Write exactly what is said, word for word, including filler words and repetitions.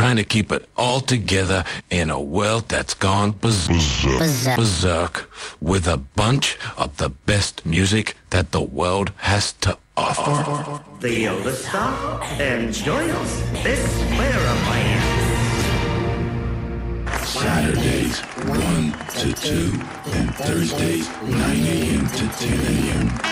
trying to keep it all together in a world that's gone berserk, berserk. berserk with a bunch of the best music that the world has to offer. The Yoda stop and join us this Play. Saturdays one to two and Thursdays nine a.m. to ten a.m.